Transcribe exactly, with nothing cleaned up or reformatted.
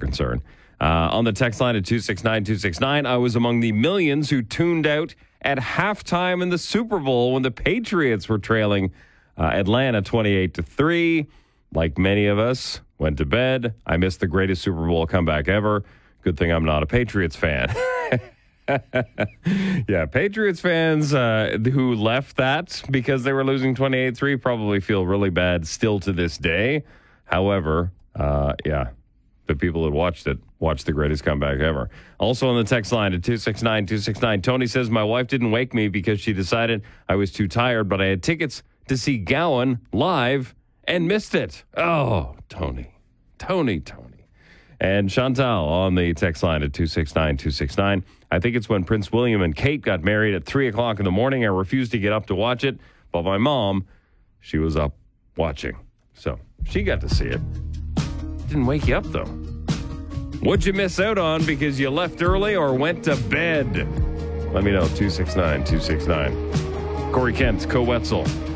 concerned. Uh, on the text line at two six nine two six nine, I was among the millions who tuned out at halftime in the Super Bowl when the Patriots were trailing uh, Atlanta twenty-eight to three. Like many of us, went to bed. I missed the greatest Super Bowl comeback ever. Good thing I'm not a Patriots fan. Yeah, Patriots fans uh, who left that because they were losing twenty-eight three probably feel really bad still to this day. However, uh, yeah, the people that watched it watched the greatest comeback ever. Also on the text line at two six nine two six nine, Tony says, my wife didn't wake me because she decided I was too tired, but I had tickets to see Gowan live and missed it. Oh, Tony, Tony, Tony. And Chantal on the text line at two six nine two six nine. I think it's when Prince William and Kate got married at three o'clock in the morning. I refused to get up to watch it, but my mom, she was up watching. So she got to see it. Didn't wake you up, though. What'd you miss out on because you left early or went to bed? Let me know, two six nine two six nine. Corey Kent, Co Wetzel.